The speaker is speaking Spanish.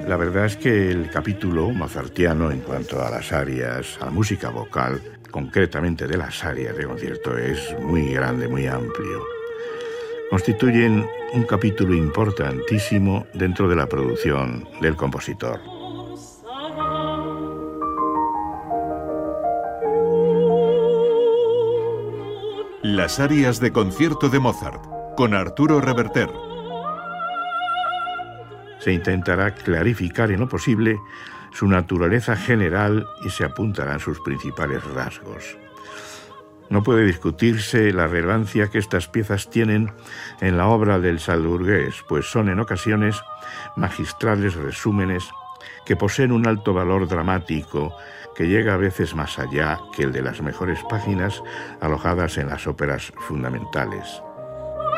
La verdad es que el capítulo mozartiano en cuanto a las arias, a la música vocal, concretamente de las arias de concierto, es muy grande, muy amplio. Constituyen un capítulo importantísimo dentro de la producción del compositor. Las arias de concierto de Mozart, con Arturo Reverter. Se intentará clarificar en lo posible su naturaleza general y se apuntarán sus principales rasgos. No puede discutirse la relevancia que estas piezas tienen en la obra del salzburgués, pues son en ocasiones magistrales resúmenes que poseen un alto valor dramático que llega a veces más allá que el de las mejores páginas alojadas en las óperas fundamentales.